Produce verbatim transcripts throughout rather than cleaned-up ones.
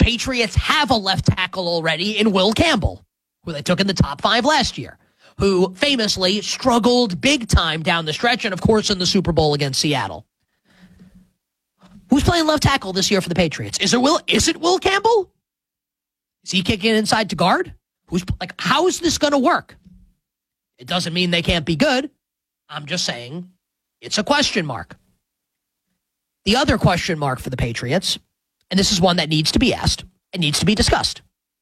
Patriots have a left tackle already in Will Campbell, who they took in the top five last year, who famously struggled big time down the stretch and, of course, in the Super Bowl against Seattle. Who's playing left tackle this year for the Patriots? Is it Will, is it Will Campbell? Is he kicking inside to guard? Who's like, how is this going to work? It doesn't mean they can't be good. I'm just saying it's a question mark. The other question mark for the Patriots, and this is one that needs to be asked and needs to be discussed.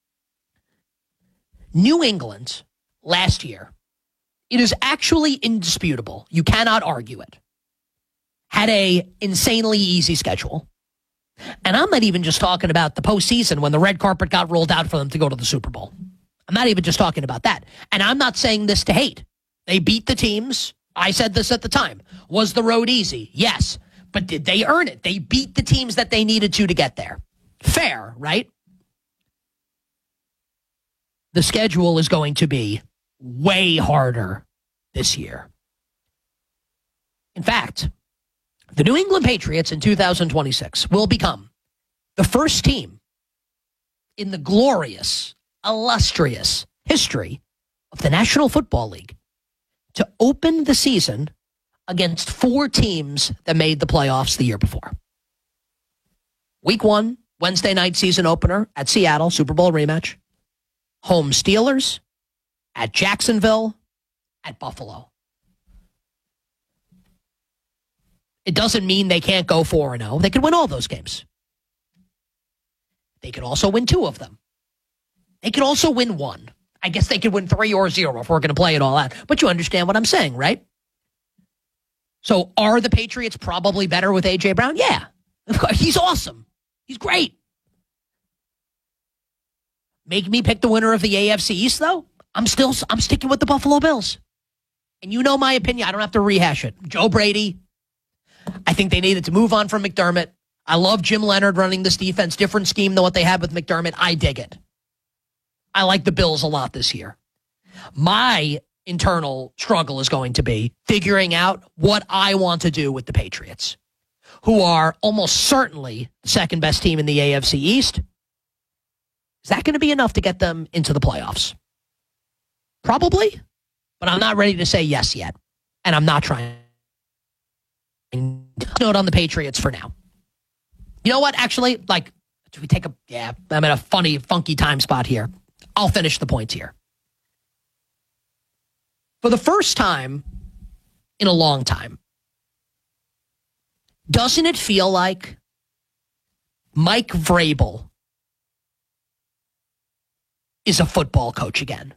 New England last year, it is actually indisputable. You cannot argue it. Had a insanely easy schedule. And I'm not even just talking about the postseason when the red carpet got rolled out for them to go to the Super Bowl. I'm not even just talking about that. And I'm not saying this to hate. They beat the teams. I said this at the time. Was the road easy? Yes. But did they earn it? They beat the teams that they needed to to get there. Fair, right? The schedule is going to be way harder this year. In fact, the New England Patriots in two thousand twenty-six will become the first team in the glorious, illustrious history of the National Football League to open the season against four teams that made the playoffs the year before. Week one, Wednesday night season opener at Seattle, Super Bowl rematch. Home Steelers at Jacksonville, at Buffalo. It doesn't mean they can't go four and oh. They could win all those games. They could also win two of them. They could also win one. I guess they could win three or zero if we're going to play it all out. But you understand what I'm saying, right? So are the Patriots probably better with A J Brown? Yeah. Of course. He's awesome. He's great. Make me pick the winner of the A F C East, though? I'm still I'm sticking with the Buffalo Bills. And you know my opinion. I don't have to rehash it. Joe Brady. I think they needed to move on from McDermott. I love Jim Leonard running this defense. Different scheme than what they had with McDermott. I dig it. I like the Bills a lot this year. My internal struggle is going to be figuring out what I want to do with the Patriots, who are almost certainly the second best team in the A F C East. Is that going to be enough to get them into the playoffs? Probably, but I'm not ready to say yes yet, and I'm not trying to note on the Patriots for now. You know what? Actually, like, do we take a, yeah, I'm in a funny, funky time spot here. I'll finish the points here. For the first time in a long time, doesn't it feel like Mike Vrabel is a football coach again?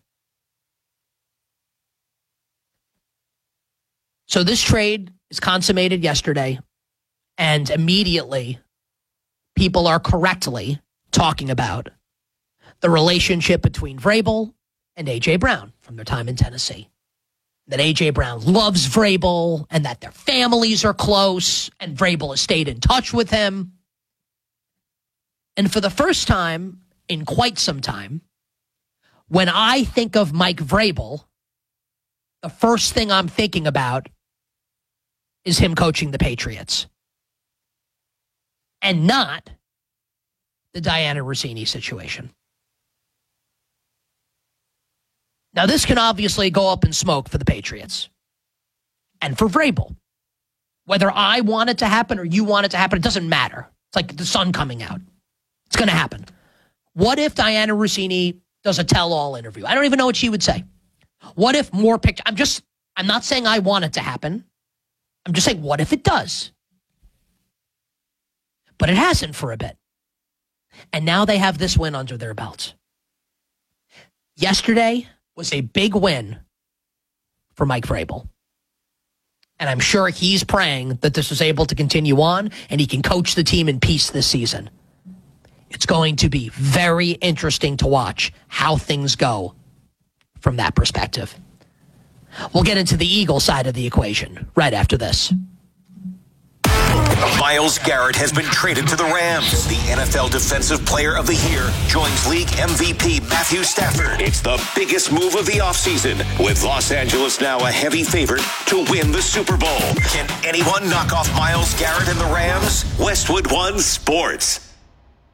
So this trade is consummated yesterday, and immediately people are correctly talking about the relationship between Vrabel and A J Brown from their time in Tennessee. That A J Brown loves Vrabel and that their families are close and Vrabel has stayed in touch with him. And for the first time in quite some time, when I think of Mike Vrabel, the first thing I'm thinking about is him coaching the Patriots. And not the Diana Rossini situation. Now, this can obviously go up in smoke for the Patriots and for Vrabel. Whether I want it to happen or you want it to happen, it doesn't matter. It's like the sun coming out. It's going to happen. What if Diana Rossini does a tell-all interview? I don't even know what she would say. What if more pictures? I'm just, I'm not saying I want it to happen. I'm just saying, what if it does? But it hasn't for a bit. And now they have this win under their belts. Yesterday was a big win for Mike Vrabel. And I'm sure he's praying that this is able to continue on and he can coach the team in peace this season. It's going to be very interesting to watch how things go from that perspective. We'll get into the Eagle side of the equation right after this. Myles Garrett has been traded to the Rams. The N F L Defensive Player of the Year joins league M V P Matthew Stafford. It's the biggest move of the offseason, with Los Angeles now a heavy favorite to win the Super Bowl. Can anyone knock off Myles Garrett and the Rams? Westwood One Sports.